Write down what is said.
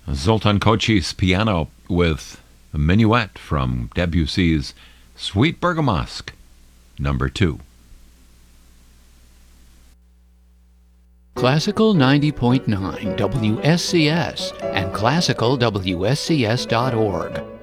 Zoltan Kocsis piano with a minuet from Debussy's Sweet Bergamosk, number 2. Classical 90.9 WSCS and classicalwscs.org.